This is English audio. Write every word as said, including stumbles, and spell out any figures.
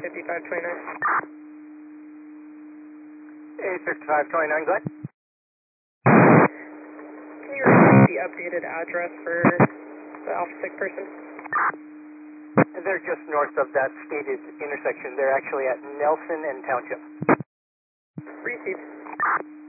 fifty-five twenty-nine. eight fifty-five twenty-nine, go ahead. Can you repeat the updated address for the Alpha six person? They're just north of that stated intersection. They're actually at Nelson and Township. Received.